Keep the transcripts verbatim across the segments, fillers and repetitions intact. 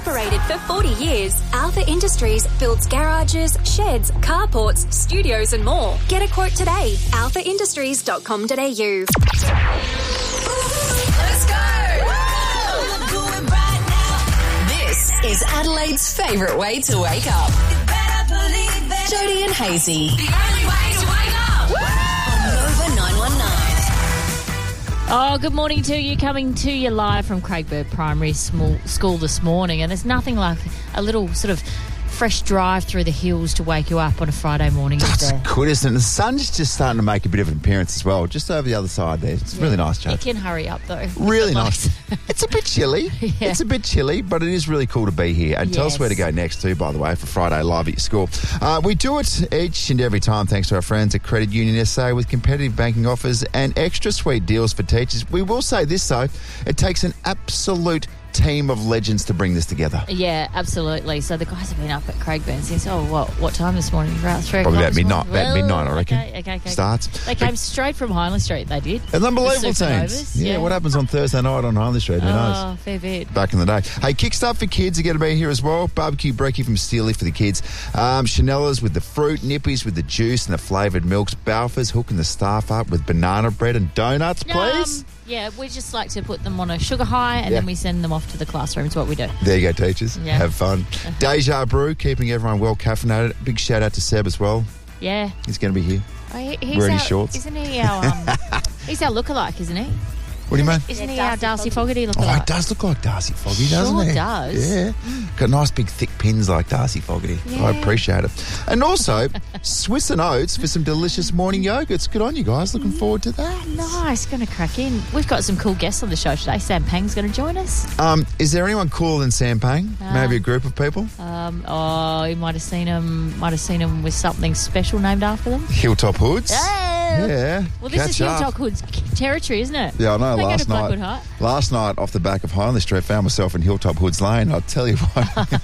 operated for forty years, Alpha Industries builds garages, sheds, carports, studios and more. Get a quote today. alpha industries dot com dot a u. Let's go! This is Adelaide's favourite way to wake up. Jody and Hazy. The only way to wake up! On Nova nine one nine. Oh, good morning to you. Coming to you live from Craigbird Primary Small School this morning. And there's nothing like a little sort of fresh drive through the hills to wake you up on a Friday morning. That's there. good, isn't it? The sun's just starting to make a bit of an appearance as well, just over the other side there. It's Yeah. really nice, Joe. You can hurry up, though. Really nice. It's a bit chilly. Yeah. It's a bit chilly, but it is really cool to be here. And tell us Yes. where to go next too, by the way, for Friday Live at your school. Uh, we do it each and every time thanks to our friends at Credit Union S A with competitive banking offers and extra sweet deals for teachers. We will say this, though. It takes an absolute team of legends to bring this together. Yeah, absolutely. So the guys have been up at Craigburn since, oh, what what time this morning? About three Probably o'clock about this midnight, morning? about Well, midnight, I reckon. Okay, okay, okay. Starts. They came straight from Highland Street, they did. An unbelievable The teams. Supernovas, Yeah, yeah. what happens on Thursday night on Highland Street? Who knows? Oh, fair bit. Back in the day. Hey, Kickstart for Kids are going to be here as well. Barbecue brekkie from Steely for the kids. Um, Chanellas with the fruit, Nippies with the juice and the flavoured milks. Balfours hooking the staff up with banana bread and donuts, please. Um, yeah, we just like to put them on a sugar high and Yeah. then we send them off to the classrooms, what we do. There you go, teachers. Yeah. Have fun. Deja Brew, keeping everyone well caffeinated. Big shout out to Seb as well. Yeah. He's going to be here. Oh, he, he's Wearing our, his shorts. Isn't he our, um, he's our lookalike, isn't he? What do you mean? Isn't Yeah, he our Darcy Darcy Fogarty. Fogarty Oh, lookalike? it does look like Darcy Fogarty, doesn't Sure it? does. Yeah. Got nice big thick pins like Darcy Fogarty. Yeah. I appreciate it. And also, Swiss and Oats for some delicious morning yogurts. Good on you guys. Looking forward to that. Nice, going to crack in. We've got some cool guests on the show today. Sam Pang's going to join us. Um, is there anyone cooler than Sam Pang? Uh, Maybe a group of people? Um, oh, you might have seen him. Might have seen him with something special named after them. Hilltop Hoods? Yeah. Yeah. Well, this Catch is up. Hilltop Hood's territory, isn't it? Yeah, I know. They go Last to Blackwood night, Height. last night off the back of Highland Street, found myself in Hilltop Hoods Lane. I'll tell you what,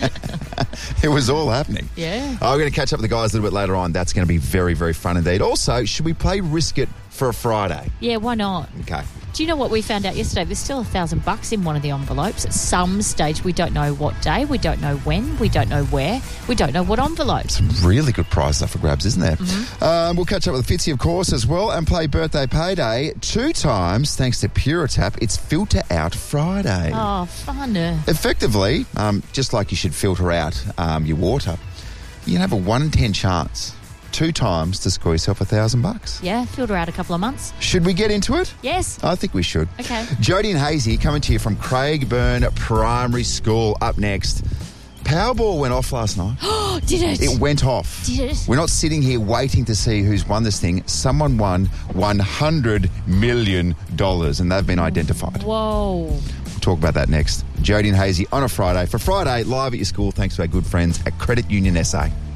it was all happening. Yeah. I'm going to catch up with the guys a little bit later on. That's going to be very, very fun indeed. Also, should we play Risk It for a Friday? Yeah, why not? Okay. Do you know what we found out yesterday? There's still a thousand bucks in one of the envelopes. At some stage, we don't know what day, we don't know when, we don't know where, we don't know what envelope. Really good prize up for grabs, isn't there? Mm-hmm. Um, we'll catch up with Fitzy, of course, as well, and play Birthday Payday two times thanks to Puritap. It's Filter Out Friday. Oh, fun. Effectively, um, just like you should filter out um, your water, you can have a one in ten chance two times to score yourself a thousand bucks. Yeah, filter out a couple of months. Should we get into it? Yes. I think we should. Okay. Jody and Hazy coming to you from Craigburn Primary School. Up next, Powerball went off last night. Oh, did it? It went off. Did it? We're not sitting here waiting to see who's won this thing. Someone won one hundred million dollars and they've been identified. Whoa. We'll talk about that next. Jody and Hazy on a Friday. For Friday, live at your school, thanks to our good friends at Credit Union S A.